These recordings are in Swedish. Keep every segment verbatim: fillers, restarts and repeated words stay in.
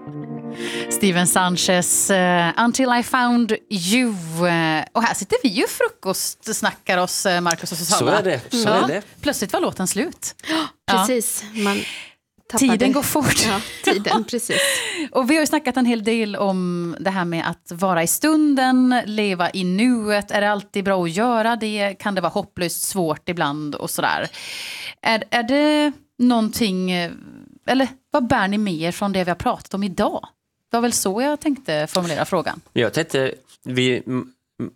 Steven Sanchez, uh, Until I Found You. Uh, och här sitter vi ju frukost och snackar oss, uh, Marcus och Susanna. Så är det, så ja. är det. Plötsligt var låten slut. Ja, precis. Man tiden det. går fort. Ja, tiden, precis. Och vi har ju snackat en hel del om det här med att vara i stunden, leva i nuet. Är det alltid bra att göra det? Kan det vara hopplöst svårt ibland och sådär? Är, är det någonting, eller vad bär ni med er från det vi har pratat om idag? Det var väl så jag tänkte formulera frågan. Jag tänkte, vi, m, m,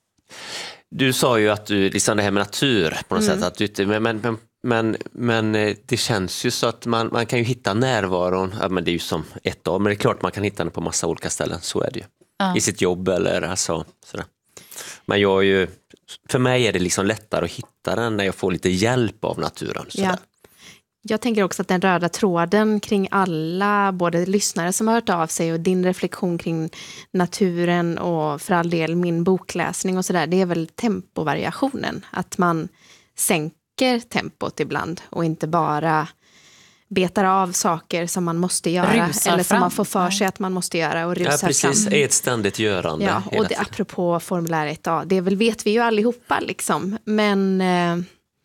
du sa ju att du, liksom det här med natur på något mm. sätt, att du, men, men, men, men det känns ju så att man, man kan ju hitta närvaron, ja, men det är ju som ett dag, men det är klart man kan hitta den på massa olika ställen, så är det ju. Ja. I sitt jobb eller alltså, sådär. Men jag är ju, för mig är det liksom lättare att hitta den när jag får lite hjälp av naturen. Sådär. Ja. Jag tänker också att den röda tråden kring alla, både lyssnare som har hört av sig och din reflektion kring naturen och för all del min bokläsning och sådär, det är väl tempovariationen. Att man sänker tempot ibland och inte bara betar av saker som man måste göra rusar eller som fram. man får för sig att man måste göra och rusar ja, precis, fram. är ett ständigt görande. Ja, och det, apropå formulär ett A, det väl vet vi ju allihopa liksom, men eh,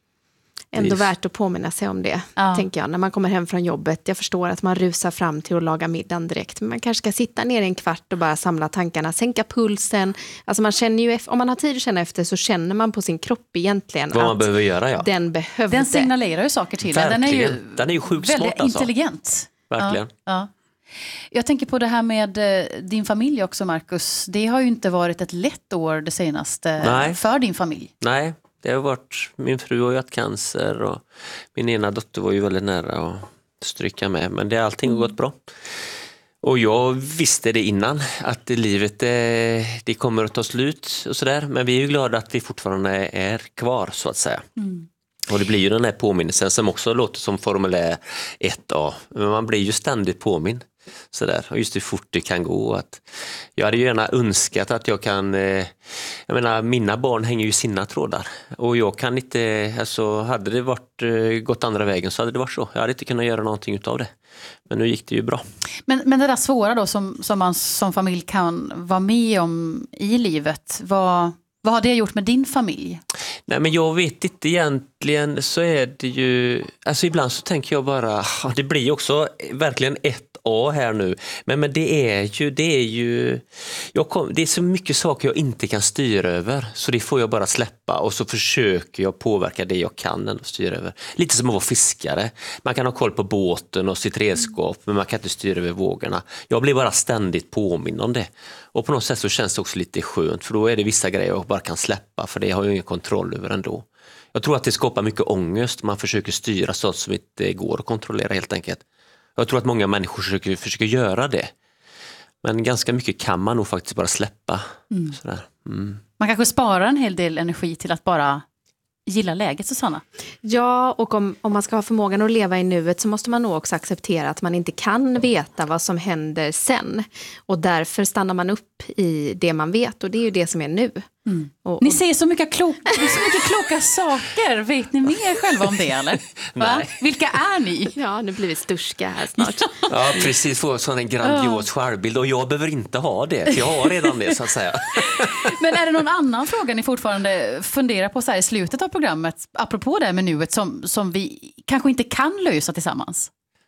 ändå värt att påminna sig om det, ja. Tänker jag, när man kommer hem från jobbet. Jag förstår att man rusar fram till att laga middagen direkt, men man kanske ska sitta ner en kvart och bara samla tankarna, sänka pulsen. Alltså man känner ju, om man har tid att känna efter så känner man på sin kropp egentligen vad att man behöver göra, ja. Den behövde. Den signalerar ju saker till. Verkligen. Den är ju, den är ju sjukt väldigt smart, alltså. intelligent. Verkligen. Ja, ja. Jag tänker på det här med din familj också, Marcus. Det har ju inte varit ett lätt år det senaste. Nej. För din familj. Nej. Det har varit, min fru har ju haft cancer och min ena dotter var ju väldigt nära att stryka med. Men det, allting har gått bra. Och jag visste det innan, att livet det, det kommer att ta slut och sådär. Men vi är ju glada att vi fortfarande är kvar, så att säga. Mm. Och det blir ju den här påminnelsen som också låter som formulär ett A. Men man blir ju ständigt påminn. Sådär. Och just hur fort det kan gå. Att jag hade ju gärna önskat att jag kan, eh, jag menar, mina barn hänger ju sina trådar. Och jag kan inte, alltså hade det varit, eh, gått andra vägen så hade det varit så. Jag hade inte kunnat göra någonting utav det. Men nu gick det ju bra. Men, men det där svåra då som, som man som familj kan vara med om i livet, vad, vad har det gjort med din familj? Nej, men jag vet inte egentligen, så är det ju, alltså ibland så tänker jag bara, det blir också verkligen ett A här nu, men, men det är ju, det är ju jag kom, det är så mycket saker jag inte kan styra över, så det får jag bara släppa och så försöker jag påverka det jag kan ändå styra över. Lite som att vara fiskare, man kan ha koll på båten och sitt redskap, men man kan inte styra över vågorna. Jag blir bara ständigt påminn om det, och på något sätt så känns det också lite skönt, för då är det vissa grejer jag bara kan släppa, för det har jag ingen kontroll över ändå. Jag tror att det skapar mycket ångest, man försöker styra sånt som inte går att kontrollera helt enkelt. Jag tror att många människor försöker, försöker göra det. Men ganska mycket kan man nog faktiskt bara släppa. Mm. Sådär. Mm. Man kanske sparar en hel del energi till att bara gilla läget, Susanna. Ja, och om, om man ska ha förmågan att leva i nuet så måste man nog också acceptera att man inte kan veta vad som händer sen. Och därför stannar man upp i det man vet, och det är ju det som är nu. Mm. Och, och... Ni säger så mycket, klok, så mycket kloka saker. Vet ni mer själva om det, eller? Va? Vilka är ni? Ja, nu blir vi sturska här snart. Ja, precis. Få sån en grandios skärbild. Och jag behöver inte ha det, för jag har redan det, så att säga. Men är det någon annan fråga ni fortfarande funderar på så här i slutet av programmet, apropå det här med nuet, som, som vi kanske inte kan lösa tillsammans?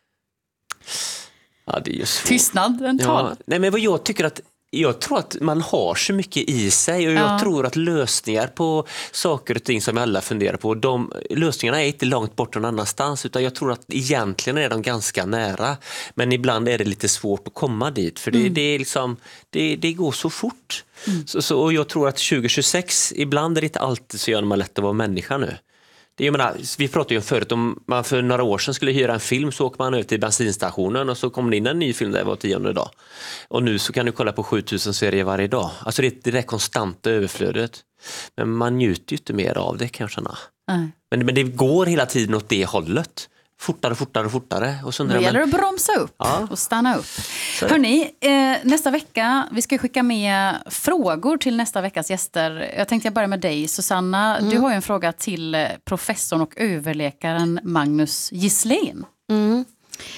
Ja, det är ju svårt. Tystnad, en tal. Ja. Nej, men vad jag tycker att Jag tror att man har så mycket i sig, och jag ja. tror att lösningar på saker och ting som alla funderar på, de lösningarna är inte långt bort någon annanstans, utan jag tror att egentligen är de ganska nära, men ibland är det lite svårt att komma dit, för det, mm. det, är liksom, det, det går så fort. Mm. Så, så, och jag tror att tjugo tjugosex, ibland är det inte alltid så gör man lätt att vara människa nu. Det, jag menar, vi pratade ju om förut, om man för några år sedan skulle hyra en film, så åker man ut till bensinstationen och så kommer det in en ny film där var tionde dag. Och nu så kan du kolla på sjutusen serier varje dag. Alltså det är det där konstanta överflödet. Men man njuter ju inte mer av det, kan jag känna. Mm. Men, men det går hela tiden åt det hållet. Fortare, fortare, fortare. Och så det gäller men... att bromsa upp ja. och stanna upp. Så. Hörrni, eh, nästa vecka, vi ska skicka med frågor till nästa veckas gäster. Jag tänkte jag börja med dig, Susanna. Mm. Du har ju en fråga till professorn och överläkaren Magnus Gisslén. Mm.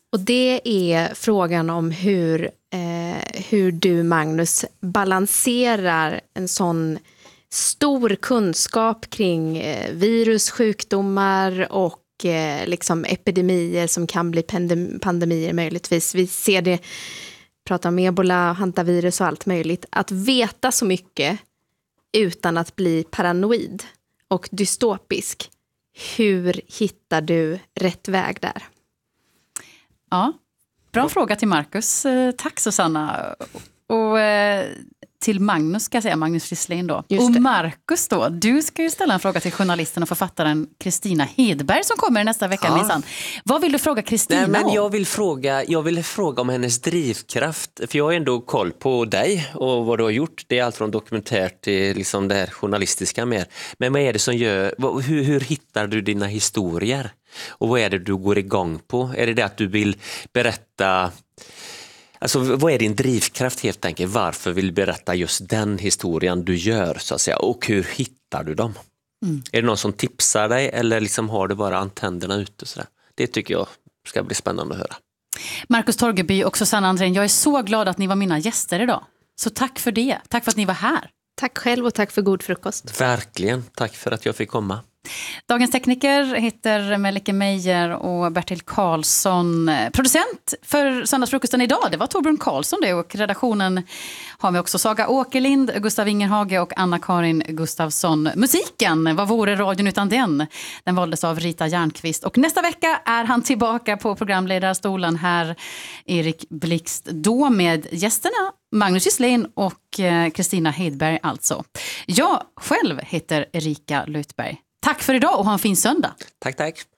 Och det är frågan om hur, eh, hur du, Magnus, balanserar en sån stor kunskap kring eh, virus, sjukdomar och eh, liksom epidemier som kan bli pandem- pandemier möjligtvis. Vi ser det, pratar om ebola, hantavirus och allt möjligt. Att veta så mycket utan att bli paranoid och dystopisk. Hur hittar du rätt väg där? Ja, bra fråga till Marcus. Tack Susanna. Och till Magnus ska jag säga, Magnus Risslin då. Och Marcus då, du ska ju ställa en fråga till journalisten och författaren Kristina Hedberg som kommer nästa vecka. Ja. Minsann. Vad vill du fråga Kristina om? Nej, men jag vill fråga, jag vill fråga om hennes drivkraft. För jag har ändå koll på dig och vad du har gjort. Det är allt från dokumentärt till liksom det här journalistiska mer. Men vad är det som gör, hur, hur hittar du dina historier? Och vad är det du går igång på? Är det det att du vill berätta... Alltså, vad är din drivkraft helt enkelt? Varför vill du berätta just den historien du gör så att säga? Och hur hittar du dem? Mm. Är det någon som tipsar dig eller liksom har du bara antennerna ute? Så där? Det tycker jag ska bli spännande att höra. Marcus Torgeby och Susanna Andrén, jag är så glad att ni var mina gäster idag. Så tack för det. Tack för att ni var här. Tack själv och tack för god frukost. Verkligen. Tack för att jag fick komma. Dagens tekniker heter Melike Meijer och Bertil Karlsson. Producent för söndagsfrukosten idag, det var Torbjörn Karlsson det. Och redaktionen har vi också Saga Åkerlind, Gustav Ingerhage och Anna-Karin Gustafsson. Musiken, vad vore radion utan den? Den valdes av Rita Järnqvist. Och nästa vecka är han tillbaka på programledarstolen här, Erik Blixt. Då med gästerna Magnus Risslin och Kristina Hedberg alltså. Jag själv heter Erika Lutberg. Tack för idag och ha en fin söndag. Tack, tack.